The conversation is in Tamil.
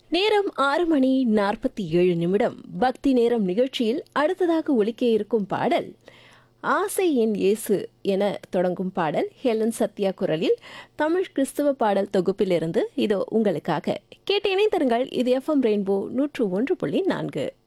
நேரம் 6:47. பக்தி நேரம் நிகழ்ச்சியில் அடுத்ததாக ஒலிக்க இருக்கும் பாடல் ஆசை என் இயேசு என தொடங்கும் பாடல் ஹெலன் சத்யா குரலில் தமிழ் கிறிஸ்துவ பாடல் தொகுப்பிலிருந்து இதோ உங்களுக்காக கேட்டு இணைந்திருங்கள். இது எஃப்எம் ரெயின்போ 101.4.